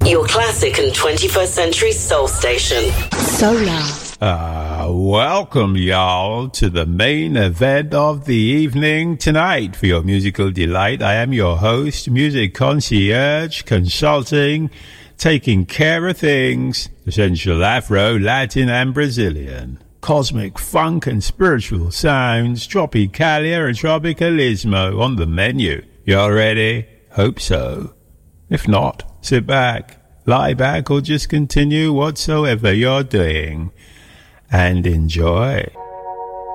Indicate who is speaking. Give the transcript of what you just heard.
Speaker 1: Your classic and 21st century soul station.
Speaker 2: Solar.
Speaker 3: Welcome, y'all, to the main event of the evening tonight. For your musical delight, I am your host, music concierge, consulting, taking care of things, essential Afro, Latin, and Brazilian. Cosmic funk and spiritual sounds, Tropicalia and Tropicalismo on the menu. Y'all ready? Hope so. If not, sit back, lie back, or just continue whatsoever you're doing and enjoy.